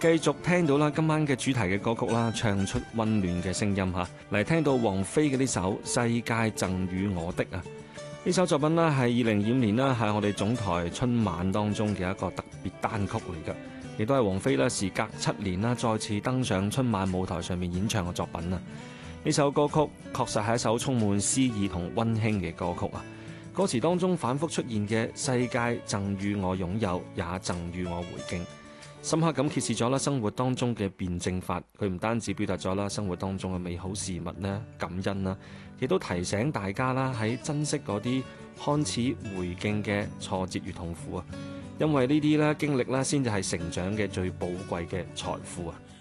繼續聽到啦，今晚嘅主題嘅歌曲啦，唱出溫暖嘅聲音嚇，嚟聽到王菲嘅呢首《世界贈予我的》啊！呢首作品啦，係2025年啦，係我哋總台春晚當中嘅一個特別單曲嚟㗎，亦都係王菲啦，時隔7年啦，再次登上春晚舞台上面演唱嘅作品啊！呢首歌曲確實係一首充滿詩意同溫馨嘅歌曲啊！歌詞當中反覆出現嘅世界贈予我擁有，也贈予我回敬。深刻咁揭示咗啦，生活當中嘅辯證法，佢唔單止表達咗啦生活當中嘅美好事物咧，感恩啦，亦都提醒大家啦，喺珍惜嗰啲看似回敬嘅挫折與痛苦啊，因為呢啲咧經歷咧，先至係成長嘅最寶貴嘅財富啊！